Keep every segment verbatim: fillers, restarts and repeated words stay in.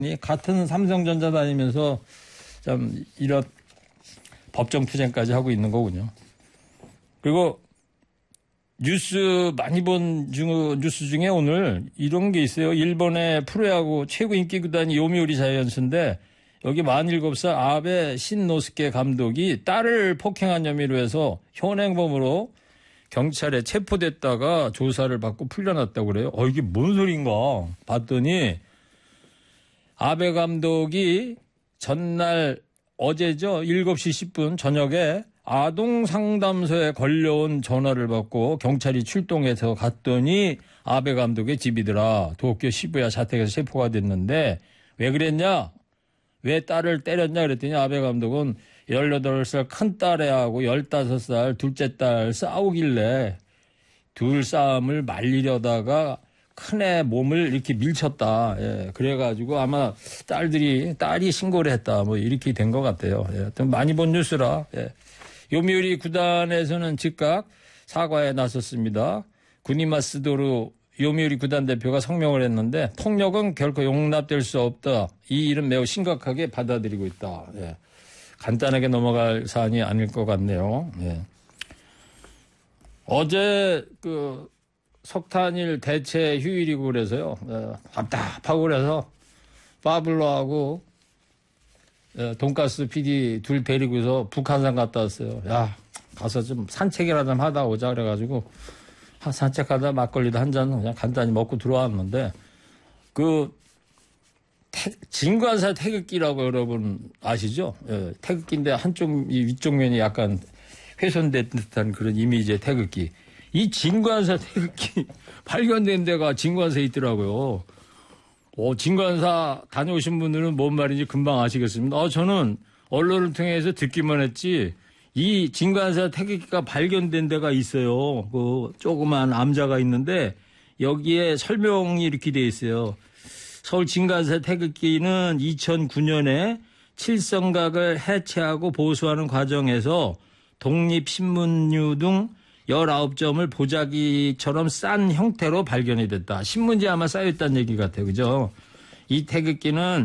같은 삼성전자 다니면서 참 이런 법정 투쟁까지 하고 있는 거군요. 그리고 뉴스 많이 본 중, 뉴스 중에 오늘 이런 게 있어요. 일본의 프로야구 최고 인기 구단이 요미우리 자이언츠인데 여기 마흔일곱 살 아베 신노스케 감독이 딸을 폭행한 혐의로 해서 현행범으로 경찰에 체포됐다가 조사를 받고 풀려났다고 그래요. 어, 이게 뭔 소린가 봤더니 아베 감독이 전날 어제죠. 일곱 시 십 분 저녁에 아동 상담소에 걸려온 전화를 받고 경찰이 출동해서 갔더니 아베 감독의 집이더라. 도쿄 시부야 자택에서 체포가 됐는데 왜 그랬냐? 왜 딸을 때렸냐 그랬더니 아베 감독은 열여덟 살 큰 딸애하고 열다섯 살 둘째 딸 싸우길래 둘 싸움을 말리려다가 큰애 몸을 이렇게 밀쳤다. 예, 그래가지고 아마 딸들이, 딸이 신고를 했다. 뭐 이렇게 된 것 같아요. 예, 많이 본 뉴스라. 예. 요미우리 구단에서는 즉각 사과에 나섰습니다. 구니마스도루 요미우리 구단 대표가 성명을 했는데 폭력은 결코 용납될 수 없다. 이 일은 매우 심각하게 받아들이고 있다. 예. 간단하게 넘어갈 사안이 아닐 것 같네요. 예. 어제 그 석탄일 대체 휴일이고 그래서요. 예, 답답하고 그래서 파블로하고 예, 돈가스 피디 둘 데리고서 북한산 갔다 왔어요. 야, 가서 좀 산책이라도 좀 하다 오자 그래가지고 한 산책하다 막걸리도 한 잔 그냥 간단히 먹고 들어왔는데 그 태, 진관사 태극기라고 여러분 아시죠? 예, 태극기인데 한쪽 이 위쪽 면이 약간 훼손된 듯한 그런 이미지의 태극기. 이 진관사 태극기 발견된 데가 진관사에 있더라고요. 어, 진관사 다녀오신 분들은 뭔 말인지 금방 아시겠습니다. 어, 저는 언론을 통해서 듣기만 했지 이 진관사 태극기가 발견된 데가 있어요. 그 조그만 암자가 있는데 여기에 설명이 이렇게 돼 있어요. 서울 진관사 태극기는 이천구 년에 칠성각을 해체하고 보수하는 과정에서 독립신문류 등 열아홉 점을 보자기처럼 싼 형태로 발견이 됐다. 신문지에 아마 쌓여있다는 얘기 같아요. 그죠? 이 태극기는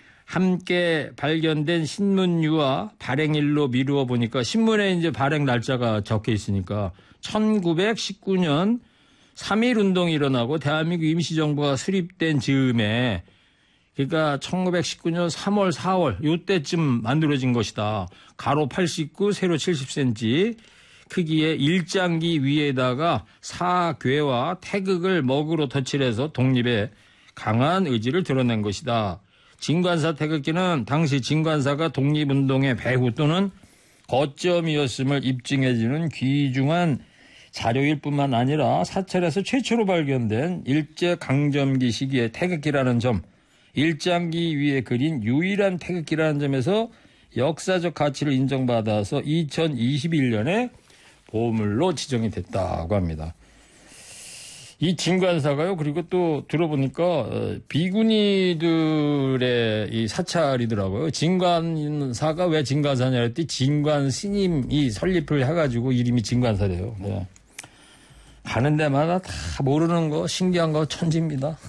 함께 발견된 신문류와 발행일로 미루어 보니까 신문에 이제 발행 날짜가 적혀 있으니까 천구백십구 년 삼일 운동이 일어나고 대한민국 임시정부가 수립된 즈음에 그러니까 천구백십구 년 삼월, 사월 요때쯤 만들어진 것이다. 가로 팔십구, 세로 칠십 센티미터 크기의 일장기 위에다가 사괴와 태극을 먹으로 덧칠해서 독립의 강한 의지를 드러낸 것이다. 진관사 태극기는 당시 진관사가 독립운동의 배후 또는 거점이었음을 입증해주는 귀중한 자료일 뿐만 아니라 사찰에서 최초로 발견된 일제강점기 시기의 태극기라는 점, 일장기 위에 그린 유일한 태극기라는 점에서 역사적 가치를 인정받아서 이천이십일 년에 보물로 지정이 됐다고 합니다. 이 진관사가요. 그리고 또 들어보니까 비구니들의 이 사찰이더라고요. 진관사가 왜 진관사냐 했더니 진관 스님이 설립을 해가지고 이름이 진관사래요. 네. 가는 데마다 다 모르는 거 신기한 거 천지입니다.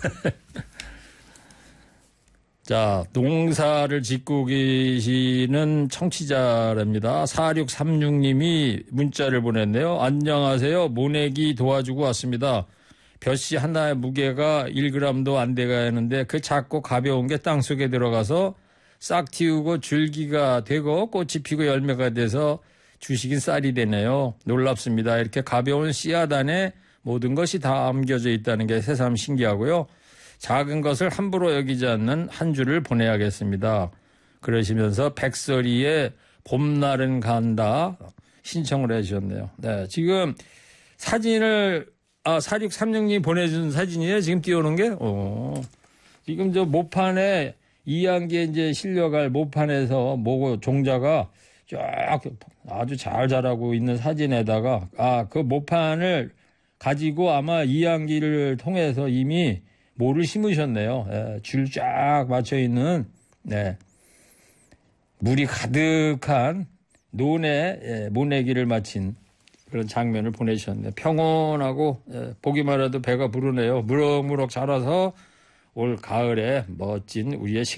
자, 농사를 짓고 계시는 청취자랍니다. 사육삼육 님이 문자를 보냈네요. 안녕하세요. 모내기 도와주고 왔습니다. 벼씨 하나의 무게가 일 그램도 안 돼가야 하는데 그 작고 가벼운 게 땅속에 들어가서 싹 틔우고 줄기가 되고 꽃이 피고 열매가 돼서 주식인 쌀이 되네요. 놀랍습니다. 이렇게 가벼운 씨앗 안에 모든 것이 다 담겨져 있다는 게 새삼 신기하고요. 작은 것을 함부로 여기지 않는 한 주를 보내야겠습니다. 그러시면서 백설이의 봄날은 간다 신청을 해 주셨네요. 네, 지금 사진을 아, 사육삼육 님이 보내준 사진이에요. 지금 띄우는 게? 어. 지금 저 모판에 이항기에 이제 실려갈 모판에서 모고 종자가 쫙 아주 잘 자라고 있는 사진에다가 아, 그 모판을 가지고 아마 이항기를 통해서 이미 모를 심으셨네요. 예, 줄 쫙 맞춰 있는 네. 물이 가득한 논에 예, 모내기를 마친 그런 장면을 보내주셨네요. 평온하고 예, 보기만 해도 배가 부르네요. 무럭무럭 자라서 올 가을에 멋진 우리의 식